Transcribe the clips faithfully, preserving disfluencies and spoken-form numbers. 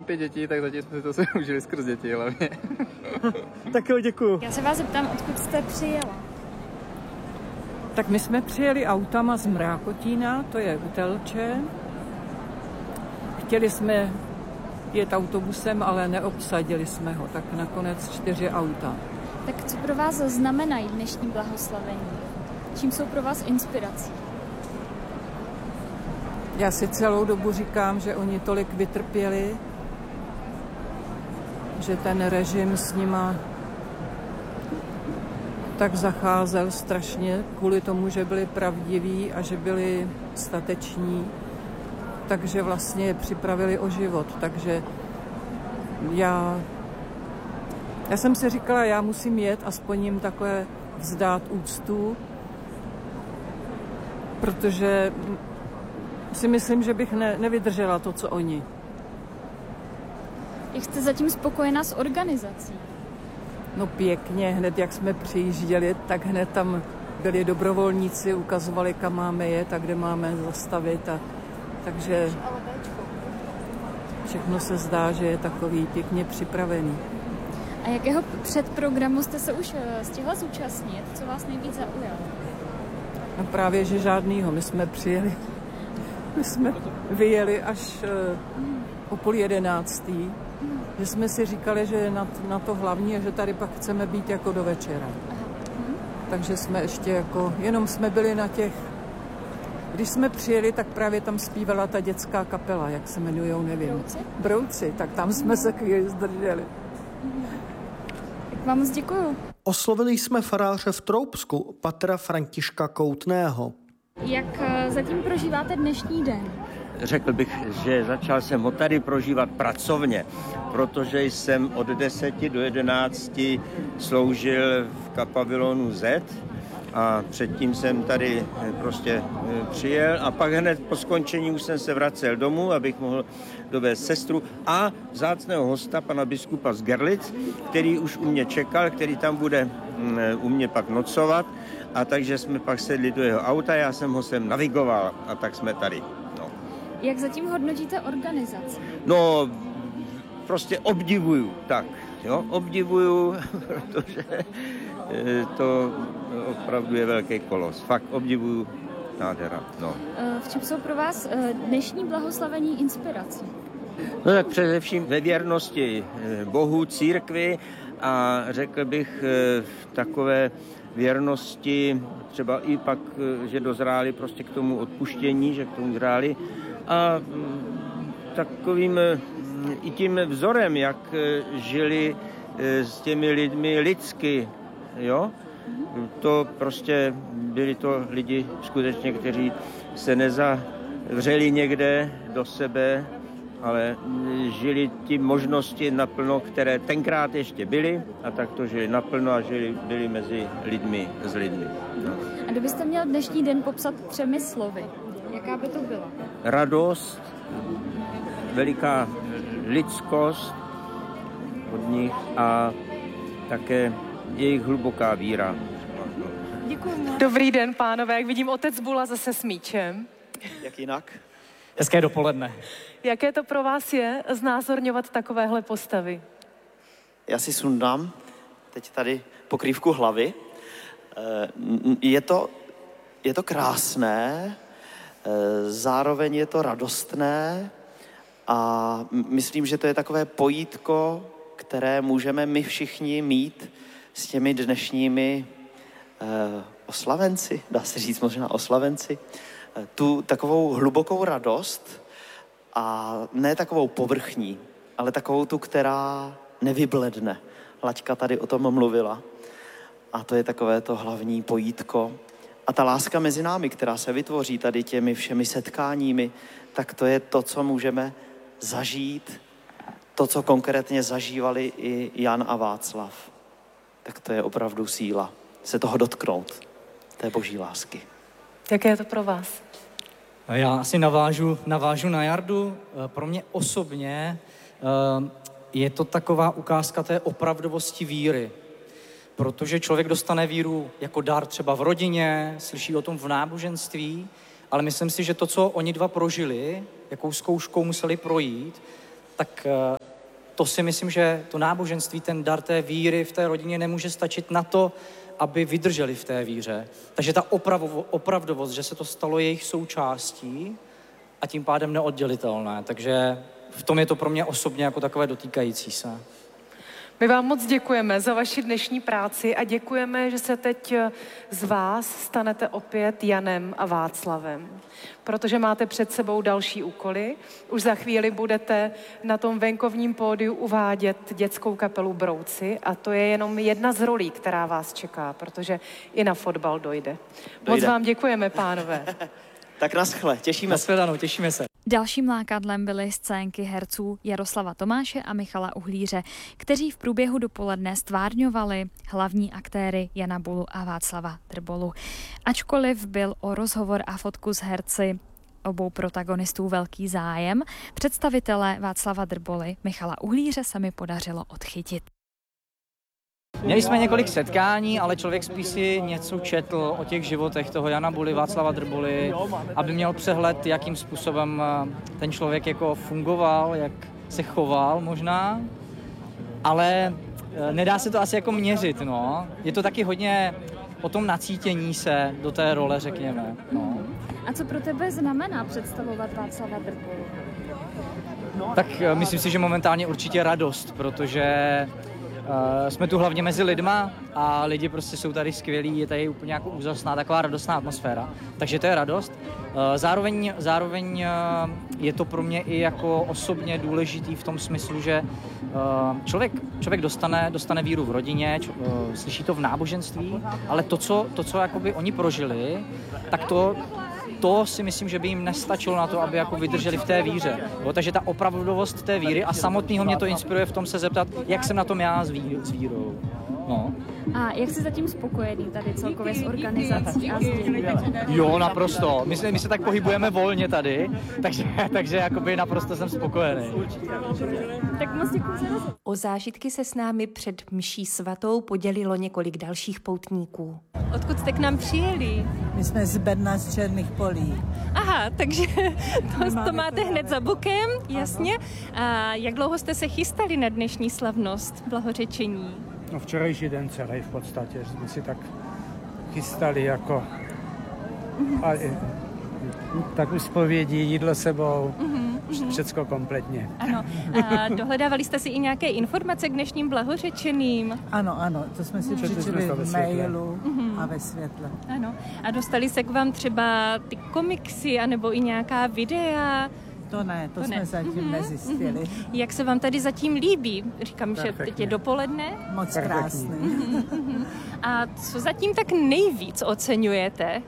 pět dětí, tak zatím jsme to se užili skrz děti hlavně. Tak jo, děkuju. Já se vás zeptám, odkud jste přijela? Tak my jsme přijeli autama z Mrákotína, to je u Telče. Chtěli jsme jet autobusem, ale neobsadili jsme ho, tak nakonec čtyři auta. Tak co pro vás znamenají dnešní blahoslavení? Čím jsou pro vás inspirací? Já si celou dobu říkám, že oni tolik vytrpěli, že ten režim s nima tak zacházel strašně kvůli tomu, že byli pravdiví a že byli stateční, takže vlastně je připravili o život. Takže já, já jsem si říkala, já musím jet, aspoň jim takhle vzdát úctu, protože si myslím, že bych ne, nevydržela to, co oni. Jak jste zatím spokojená s organizací? No pěkně, hned jak jsme přijížděli, tak hned tam byli dobrovolníci, ukazovali, kam máme jet a kde máme zastavit. A, takže všechno se zdá, že je takový pěkně připravený. A jakého předprogramu jste se už stihla zúčastnit? Co vás nejvíc zaujalo? No právě, že žádnýho. My jsme přijeli, my jsme vyjeli až uh, o půl jedenáctý. Že jsme si říkali, že na, na to hlavní je, že tady pak chceme být jako do večera. Aha. Takže jsme ještě jako, jenom jsme byli na těch, když jsme přijeli, tak právě tam zpívala ta dětská kapela, jak se jmenujou, nevím. Brouci? Brouci, tak tam jsme se chvíli zdrželi. Tak vám moc děkuju. Oslovili jsme faráře v Troubsku, patra Františka Koutného. Jak zatím prožíváte dnešní den? Řekl bych, že začal jsem ho tady prožívat pracovně, protože jsem od deseti do jedenácti sloužil v pavilonu Z a předtím jsem tady prostě přijel a pak hned po skončení už jsem se vracel domů, abych mohl dovést sestru a vzácného hosta, pana biskupa z Gerlitz, který už u mě čekal, který tam bude u mě pak nocovat, a takže jsme pak sedli do jeho auta, já jsem ho sem navigoval a tak jsme tady. Jak zatím hodnotíte organizaci? No, prostě obdivuju, tak, jo, obdivuju, protože to opravdu je velký kolos. Fakt obdivuju, nádhera, no. V čem jsou pro vás dnešní blahoslavení inspirací? No tak především ve věrnosti Bohu, církvi a řekl bych v takové věrnosti třeba i pak, že dozráli prostě k tomu odpuštění, že k tomu zráli. A takovým i tím vzorem, jak žili s těmi lidmi lidsky, jo? To prostě byli to lidi skutečně, kteří se nezavřeli někde do sebe, ale žili ty možnosti naplno, které tenkrát ještě byly, a tak to žili naplno a žili, byli mezi lidmi s lidmi. No. A kdybyste měl dnešní den popsat třemi slovy, jaká by to byla? Radost, veliká lidskost od nich a také jejich hluboká víra. Děkuji. Dobrý den, pánové. Jak vidím, otec Bula zase s míčem. Jak jinak? Hezké dopoledne. Jaké to pro vás je znázorňovat takovéhle postavy? Já si sundám teď tady pokrývku hlavy. Je to, je to krásné, zároveň je to radostné a myslím, že to je takové pojítko, které můžeme my všichni mít s těmi dnešními oslavenci, dá se říct možná oslavenci, tu takovou hlubokou radost a ne takovou povrchní, ale takovou tu, která nevybledne. Laďka tady o tom mluvila. A to je takové to hlavní pojítko. A ta láska mezi námi, která se vytvoří tady těmi všemi setkáními, tak to je to, co můžeme zažít, to, co konkrétně zažívali i Jan a Václav. Tak to je opravdu síla se toho dotknout, té boží lásky. Jaké je to pro vás? Já asi navážu, navážu na Jardu. Pro mě osobně je to taková ukázka té opravdovosti víry. Protože člověk dostane víru jako dar třeba v rodině, slyší o tom v náboženství, ale myslím si, že to, co oni dva prožili, jakou zkouškou museli projít, tak to si myslím, že to náboženství, ten dar té víry v té rodině nemůže stačit na to, aby vydrželi v té víře. Takže ta opravovo, opravdovost, že se to stalo jejich součástí a tím pádem neoddělitelné. Takže v tom je to pro mě osobně jako takové dotýkající se. My vám moc děkujeme za vaši dnešní práci a děkujeme, že se teď z vás stanete opět Janem a Václavem, protože máte před sebou další úkoly. Už za chvíli budete na tom venkovním pódiu uvádět dětskou kapelu Brouci a to je jenom jedna z rolí, která vás čeká, protože i na fotbal dojde. dojde. Moc vám děkujeme, pánové. Tak naschle, těšíme se. Nashledanou, těšíme se. Dalším lákadlem byly scénky herců Jaroslava Tomáše a Michala Uhlíře, kteří v průběhu dopoledne stvárňovali hlavní aktéry Jana Bulu a Václava Drbolu. Ačkoliv byl o rozhovor a fotku s herci obou protagonistů velký zájem, představitele Václava Drboly Michala Uhlíře se mi podařilo odchytit. Měli jsme několik setkání, ale člověk spíš si něco četl o těch životech toho Jana Buly, Václava Drboly, aby měl přehled, jakým způsobem ten člověk jako fungoval, jak se choval možná, ale nedá se to asi jako měřit, no. Je to taky hodně o tom nacítění se do té role, řekněme. No. A co pro tebe znamená představovat Václava Drbolu? Tak myslím si, že momentálně určitě radost, protože Uh, jsme tu hlavně mezi lidma a lidi prostě jsou tady skvělí, je tady úplně jako úžasná, taková radostná atmosféra. Takže to je radost. Uh, zároveň zároveň uh, je to pro mě i jako osobně důležitý v tom smyslu, že uh, člověk, člověk dostane, dostane víru v rodině, č, uh, slyší to v náboženství, ale to, co, to, co jakoby oni prožili, tak to to si myslím, že by jim nestačilo na to, aby jako vydrželi v té víře. Jo, takže ta opravdovost té víry a samotného mě to inspiruje v tom se zeptat, jak jsem na tom já s, ví, s vírou. No. A jak jsi zatím spokojený tady celkově s organizací a s děním? Jo, naprosto. My se, my se tak pohybujeme volně tady, takže, takže jakoby naprosto jsem spokojený. Tak moc děkuji za rozhovor. O zážitky se s námi před mší svatou podělilo několik dalších poutníků. Odkud jste k nám přijeli? My jsme z Brna, z Černých polí. Aha, takže to, to máte hned za bokem, jasně. A jak dlouho jste se chystali na dnešní slavnost blahořečení? No včerejší den celý v podstatě, jsme si tak chystali jako a, tak uspovědí, jídlo sebou, mm-hmm. všecko kompletně. Ano. A dohledávali jste si i nějaké informace k dnešním blahořečeným? Ano, ano, to jsme si přečetli v mailu mm-hmm. a ve světle. Ano. A dostali se k vám třeba ty komiksy, anebo i nějaká videa? To ne, to, to jsme ne. zatím mm-hmm. nezjistili. Mm-hmm. Jak se vám tady zatím líbí? Říkám, perfektně. Že teď je dopoledne. Moc krásný. Mm-hmm. A co zatím tak nejvíc oceňujete?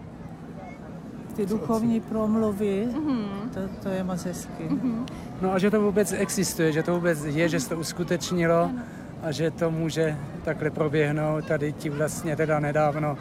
Ty duchovní promluvy, mm-hmm. to, to je moc hezky. Mm-hmm. No a že to vůbec existuje, že to vůbec je, že se to uskutečnilo ano. a že to může takhle proběhnout tady ti vlastně teda nedávno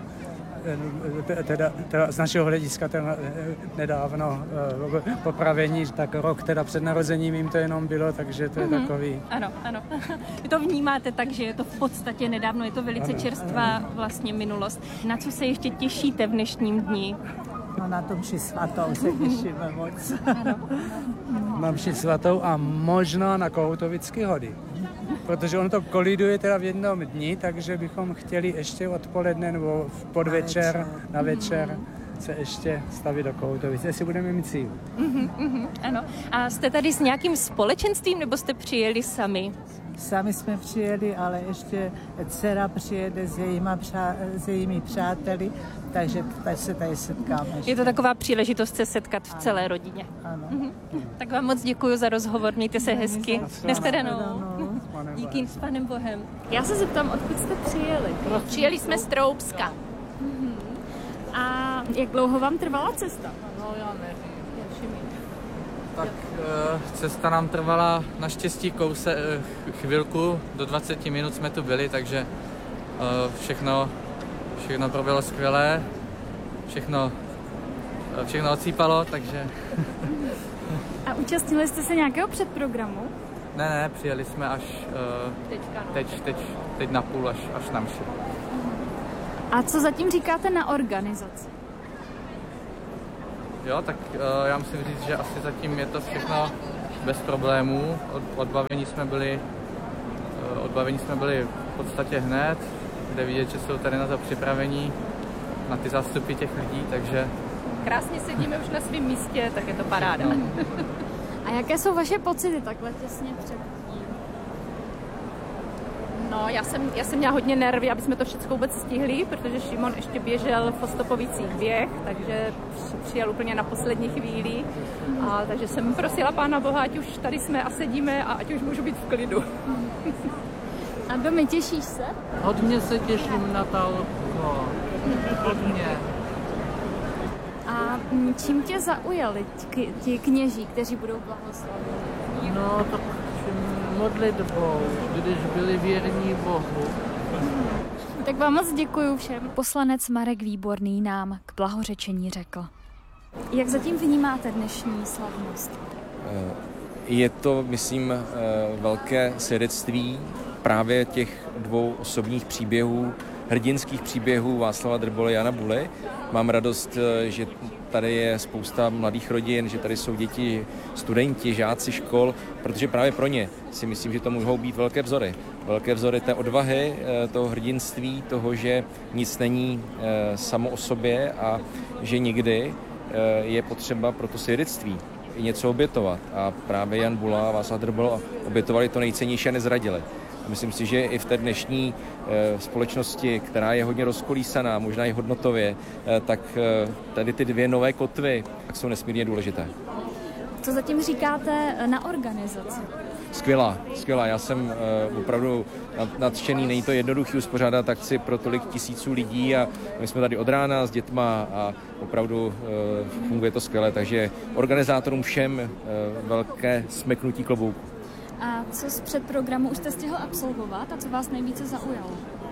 Teda, teda z našeho hlediska teda nedávno uh, popravení, tak rok teda před narozením jim to jenom bylo, takže to je mm-hmm. takový... Ano, ano. Vy to vnímáte tak, že je to v podstatě nedávno, je to velice ano, čerstvá ano. vlastně minulost. Na co se ještě těšíte v dnešním dni? No na tom mši svatou se těšíme moc. Ano. Na mši svatou a možná na Kohoutovické hody. Protože ono to koliduje teda v jednom dni, takže bychom chtěli ještě odpoledne nebo v podvečer, na večer, na večer se ještě stavit do Kohoutovic, jestli budeme mít sílu. Mm-hmm, mm-hmm, ano. A jste tady s nějakým společenstvím, nebo jste přijeli sami? Sami jsme přijeli, ale ještě dcera přijede s, jejíma přá, s jejími přáteli, takže tady se tady setkáme. Je to taková příležitost se setkat v celé rodině. Ano. Mhm. Tak vám moc děkuji za rozhovor, mějte se hezky. Neshledanou. Díky, s Pánem Bohem. Já se zeptám, odkud jste přijeli? Přijeli jsme z Troubska. Mhm. A jak dlouho vám trvala cesta? No já nevím. Tak cesta nám trvala naštěstí kouse, chvilku, do dvacet minut jsme tu byli, takže všechno, všechno proběhlo skvěle, všechno, všechno odsýpalo, takže... A účastnili jste se nějakého předprogramu? Ne, ne, přijeli jsme až teď, teď, teď na půl, až, až na mši. A co zatím říkáte na organizaci? Jo, tak uh, já musím říct, že asi zatím je to všechno bez problémů. Od, odbavení jsme byli, odbavení jsme byli v podstatě hned, kde vidět, že jsou tady na to připravení, na ty zástupy těch lidí, takže... Krásně sedíme už na svém místě, tak je to paráda. No. A jaké jsou vaše pocity takhle těsně před tím? No, já jsem, já jsem měla hodně nervy, aby jsme to všechno vůbec stihli, protože Šimon ještě běžel v Ostopovicích běh, takže přijel úplně na poslední chvíli. A, takže jsem prosila Pána Boha, ať už tady jsme a sedíme a ať už můžu být v klidu. A Domi, těšíš se? Hodně se těším, Natálko. Hodně. A čím tě zaujali ti, ti kněží, kteří budou blahoslaveni? No, tak modlitbou, když byli věrní Bohu. Tak vám moc děkuju všem. Poslanec Marek Výborný nám k blahořečení řekl. Jak zatím vnímáte dnešní slavnost? Je to, myslím, velké svědectví právě těch dvou osobních příběhů, hrdinských příběhů Václava Drboly a Jana Buly. Mám radost, že tady je spousta mladých rodin, že tady jsou děti, studenti, žáci škol, protože právě pro ně si myslím, že to mohou být velké vzory. Velké vzory té odvahy, toho hrdinství, toho, že nic není samo o sobě a že někdy je potřeba pro to svědectví něco obětovat. A právě Jan Bula a Václav Drbola obětovali to nejcennější a nezradili. Myslím si, že i v té dnešní e, společnosti, která je hodně rozkolísaná, možná i hodnotově, e, tak e, tady ty dvě nové kotvy tak jsou nesmírně důležité. Co zatím říkáte na organizaci? Skvělá, skvělá. Já jsem e, opravdu nadšený, není to jednoduchý uspořádat akci pro tolik tisíců lidí a my jsme tady od rána s dětma a opravdu e, funguje to skvěle, takže organizátorům všem e, velké smeknutí klobouku. A co z předprogramu už jste stihl absolvovat a co vás nejvíce zaujalo?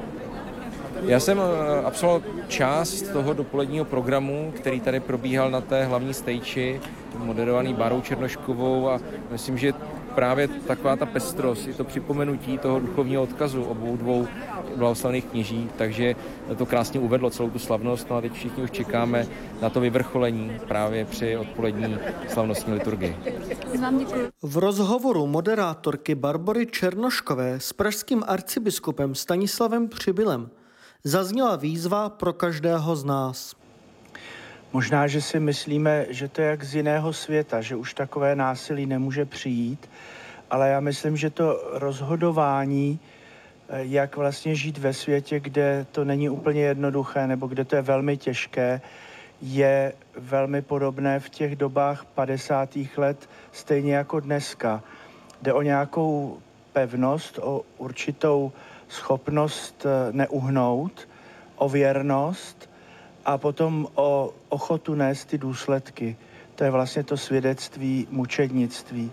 Já jsem absolvoval část toho dopoledního programu, který tady probíhal na té hlavní stage, moderovaný Bárou Černoškovou a myslím, že právě taková ta pestrost, je to připomenutí toho duchovního odkazu obou dvou blahoslavných kněží, takže to krásně uvedlo celou tu slavnost, no a teď všichni už čekáme na to vyvrcholení právě při odpolední slavnostní liturgii. V rozhovoru moderátorky Barbory Černoškové s pražským arcibiskupem Stanislavem Přibylem zazněla výzva pro každého z nás. Možná, že si myslíme, že to je jak z jiného světa, že už takové násilí nemůže přijít, ale já myslím, že to rozhodování, jak vlastně žít ve světě, kde to není úplně jednoduché nebo kde to je velmi těžké, je velmi podobné v těch dobách padesátých let, stejně jako dneska. Jde o nějakou pevnost, o určitou schopnost neuhnout, o věrnost a potom o ochotu nést ty důsledky. To je vlastně to svědectví mučednictví.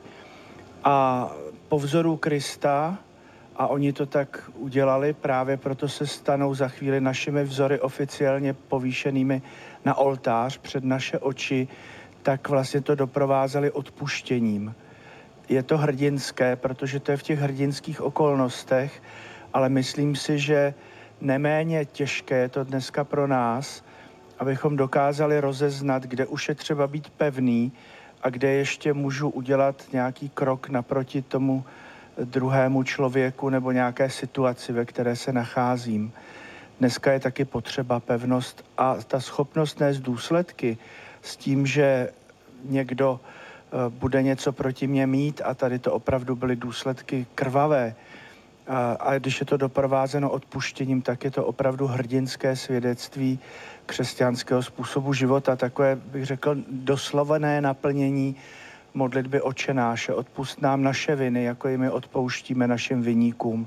A po vzoru Krista, a oni to tak udělali, právě proto se stanou za chvíli našimi vzory oficiálně povýšenými na oltář před naše oči, tak vlastně to doprovázeli odpuštěním. Je to hrdinské, protože to je v těch hrdinských okolnostech, ale myslím si, že neméně těžké je to dneska pro nás, abychom dokázali rozeznat, kde už je třeba být pevný a kde ještě můžu udělat nějaký krok naproti tomu druhému člověku nebo nějaké situaci, ve které se nacházím. Dneska je taky potřeba pevnost a ta schopnost nést důsledky s tím, že někdo bude něco proti mně mít a tady to opravdu byly důsledky krvavé. A, a když je to doprovázeno odpuštěním, tak je to opravdu hrdinské svědectví křesťanského způsobu života. Takové, bych řekl, doslovené naplnění modlitby Otče náše. Odpusť nám naše viny, jako i my odpouštíme našim viníkům.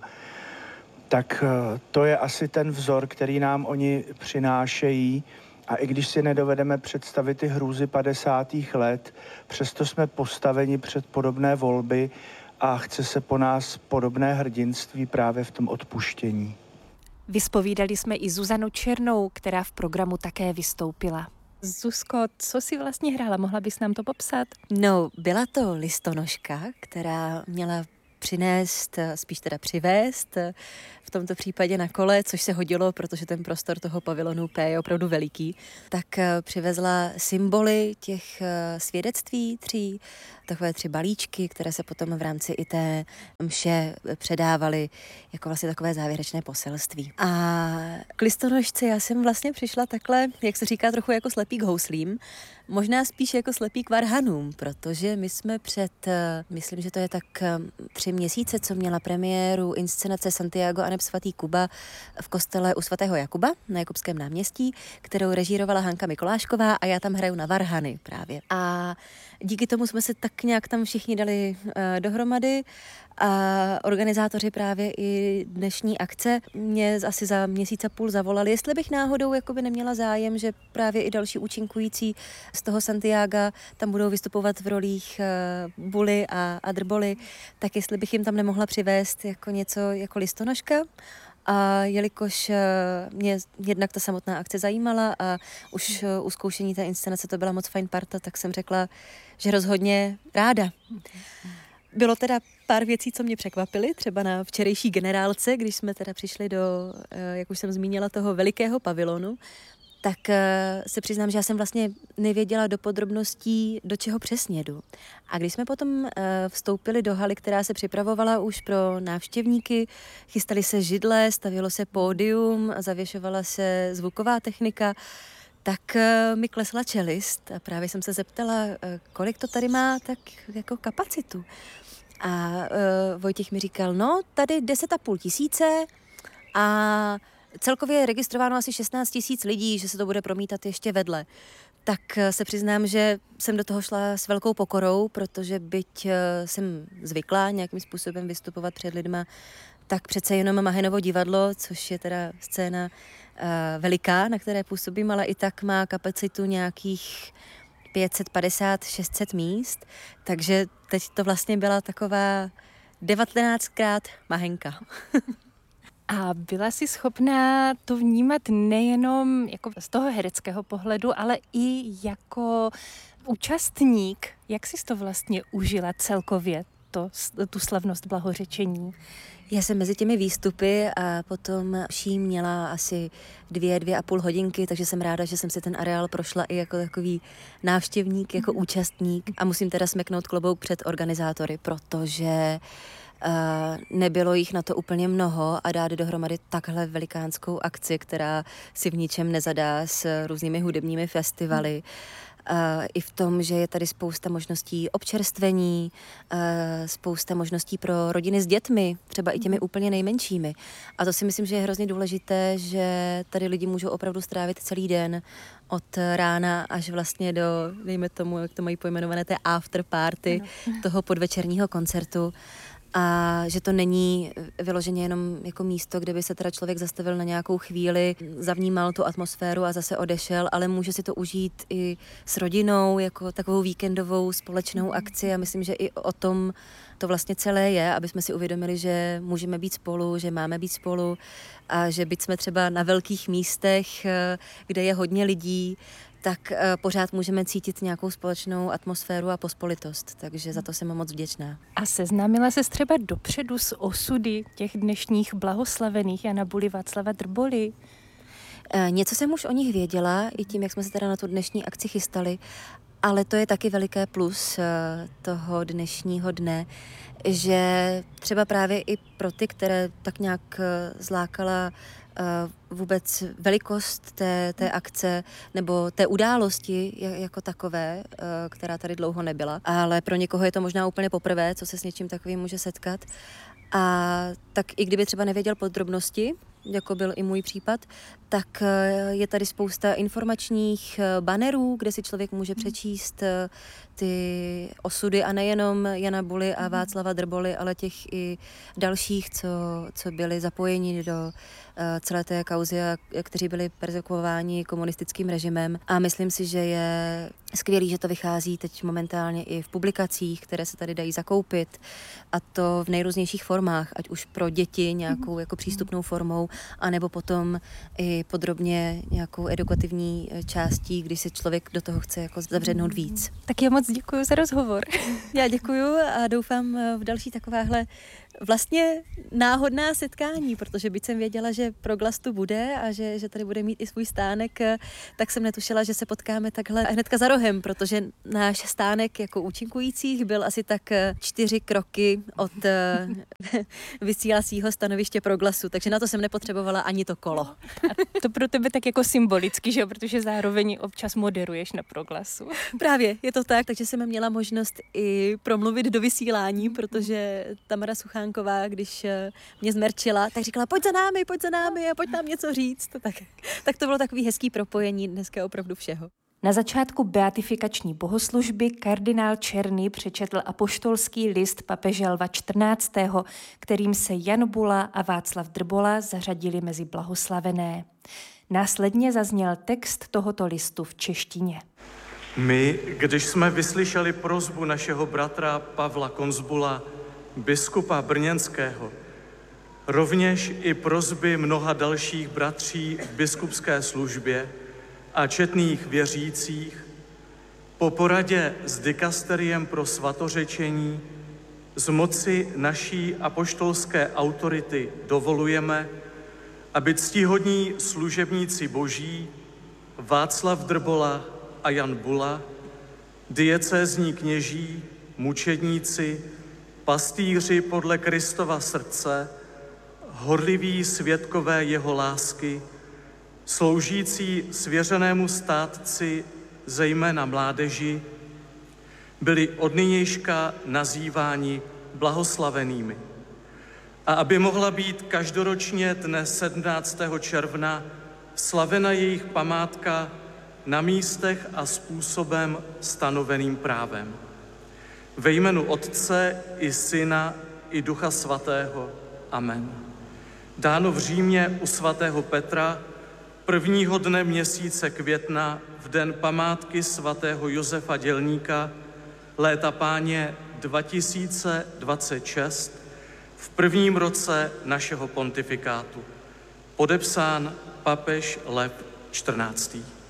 Tak to je asi ten vzor, který nám oni přinášejí. A i když si nedovedeme představit ty hrůzy padesátých let, přesto jsme postaveni před podobné volby a chce se po nás podobné hrdinství právě v tom odpuštění. Vyspovídali jsme i Zuzanu Černou, která v programu také vystoupila. Zuzko, co si vlastně hrála? Mohla bys nám to popsat? No, byla to listonoška, která měla přinést, spíš teda přivést, v tomto případě na kole, což se hodilo, protože ten prostor toho pavilonu P je opravdu veliký, tak přivezla symboly těch svědectví tří, takové tři balíčky, které se potom v rámci i té mše předávaly jako vlastně takové závěrečné poselství. A k listonošce já jsem vlastně přišla takhle, jak se říká, trochu jako slepý k houslím, možná spíš jako slepý k varhanům, protože my jsme před, myslím, že to je tak tři měsíce, co měla premiéru inscenace Santiago a neb svatý Kuba v kostele u svatého Jakuba na Jakubském náměstí, kterou režírovala Hanka Mikolášková a já tam hraju na varhany právě. A díky tomu jsme se tak nějak tam všichni dali uh, dohromady a organizátoři právě i dnešní akce mě asi za měsíc a půl zavolali, jestli bych náhodou jakoby neměla zájem, že právě i další účinkující z toho Santiaga tam budou vystupovat v rolích uh, Bully a, a Drboly, tak jestli bych jim tam nemohla přivést jako něco jako listonoška. A jelikož mě jednak ta samotná akce zajímala a už u zkoušení té inscenace to byla moc fajn parta, tak jsem řekla, že rozhodně ráda. Bylo teda pár věcí, co mě překvapily, třeba na včerejší generálce, když jsme teda přišli do, jak už jsem zmínila, toho velikého pavilonu, tak se přiznám, že já jsem vlastně nevěděla do podrobností, do čeho přesně jdu. A když jsme potom vstoupili do haly, která se připravovala už pro návštěvníky, chystaly se židle, stavilo se pódium, zavěšovala se zvuková technika, tak mi klesla čelist a právě jsem se zeptala, kolik to tady má tak jako kapacitu. A uh, Vojtěch mi říkal, no tady deset a půl tisíce a celkově je registrováno asi šestnáct tisíc lidí, že se to bude promítat ještě vedle. Tak se přiznám, že jsem do toho šla s velkou pokorou, protože byť jsem zvyklá nějakým způsobem vystupovat před lidma, tak přece jenom Mahenovo divadlo, což je teda scéna uh, veliká, na které působím, ale i tak má kapacitu nějakých pět set padesát až šest set míst, takže teď to vlastně byla taková devatenáctkrát Mahenka. A byla jsi schopná to vnímat nejenom jako z toho hereckého pohledu, ale i jako účastník. Jak jsi to vlastně užila celkově, to, tu slavnost blahořečení? Já jsem mezi těmi výstupy a potom ší měla asi dvě, dvě a půl hodinky, takže jsem ráda, že jsem si ten areál prošla i jako takový návštěvník, jako mm. účastník. A musím teda smeknout klobouk před organizátory, protože Uh, nebylo jich na to úplně mnoho a dát dohromady takhle velikánskou akci, která si v ničem nezadá s různými hudebními festivaly. Uh, I v tom, že je tady spousta možností občerstvení, uh, spousta možností pro rodiny s dětmi, třeba i těmi úplně nejmenšími. A to si myslím, že je hrozně důležité, že tady lidi můžou opravdu strávit celý den od rána až vlastně do, dejme tomu, jak to mají pojmenované, té after party, ano. toho podvečerního koncertu. A že to není vyloženě jenom jako místo, kde by se teda člověk zastavil na nějakou chvíli, zavnímal tu atmosféru a zase odešel, ale může si to užít i s rodinou, jako takovou víkendovou společnou akci a myslím, že i o tom to vlastně celé je, aby jsme si uvědomili, že můžeme být spolu, že máme být spolu a že byť jsme třeba na velkých místech, kde je hodně lidí, tak pořád můžeme cítit nějakou společnou atmosféru a pospolitost, takže za to jsem moc vděčná. A seznámila ses třeba dopředu s osudy těch dnešních blahoslavených Jana Buly, Václava Drboly? Něco jsem už o nich věděla, i tím, jak jsme se teda na tu dnešní akci chystali, ale to je taky veliké plus toho dnešního dne, že třeba právě i pro ty, které tak nějak zlákala vůbec velikost té, té akce nebo té události jako takové, která tady dlouho nebyla. Ale pro někoho je to možná úplně poprvé, co se s něčím takovým může setkat. A tak i kdyby třeba nevěděl podrobnosti, jako byl i můj případ, tak je tady spousta informačních banerů, kde si člověk může přečíst ty osudy a nejenom Jana Buly a Václava Drboly, ale těch i dalších, co, co byli zapojeni do celé té kauzy a kteří byli perzekuováni komunistickým režimem. A myslím si, že je skvělý, že to vychází teď momentálně i v publikacích, které se tady dají zakoupit, a to v nejrůznějších formách, ať už pro děti nějakou jako přístupnou formou, anebo potom i podrobně nějakou edukativní částí, když se člověk do toho chce jako zabřednout víc. Tak já moc děkuji za rozhovor. Já děkuji a doufám v další takováhle vlastně náhodná setkání, protože byť jsem věděla, že Proglas tu bude a že, že tady bude mít i svůj stánek, tak jsem netušila, že se potkáme takhle hnedka za rohem, protože náš stánek jako účinkujících byl asi tak čtyři kroky od vysílacího stanoviště Proglasu, takže na to jsem nepotřebovala ani to kolo. A to pro tebe tak jako symbolicky, že jo, protože zároveň občas moderuješ na Proglasu. Právě, je to tak, takže jsem měla možnost i promluvit do vysílání, protože Tamara Suchánková, když mě zmerčila, tak říkala, pojď za námi, pojď za námi a pojď nám něco říct. Tak, tak to bylo takový hezký propojení dneska opravdu všeho. Na začátku beatifikační bohoslužby kardinál Černý přečetl apoštolský list papeže Lva čtrnáctého., kterým se Jan Bula a Václav Drbola zařadili mezi blahoslavené. Následně zazněl text tohoto listu v češtině. My, když jsme vyslyšeli prosbu našeho bratra Pavla Konzbula, biskupa brněnského, rovněž i prosby mnoha dalších bratří v biskupské službě a četných věřících, po poradě s dikasteriem pro svatořečení z moci naší apoštolské autority dovolujeme, aby ctihodní služebníci boží Václav Drbola a Jan Bula, diecézní kněží, mučedníci, pastýři podle Kristova srdce, horliví svědkové jeho lásky, sloužící svěřenému státci, zejména mládeži, byli od nynějška nazýváni blahoslavenými. A aby mohla být každoročně dne sedmnáctého června slavena jejich památka na místech a způsobem stanoveným právem. Ve jménu Otce i Syna i Ducha Svatého. Amen. Dáno v Římě u svatého Petra prvního dne měsíce května v den památky svatého Josefa Dělníka léta páně dva tisíce dvacet šest v prvním roce našeho pontifikátu. Podepsán papež Lev čtrnáctý.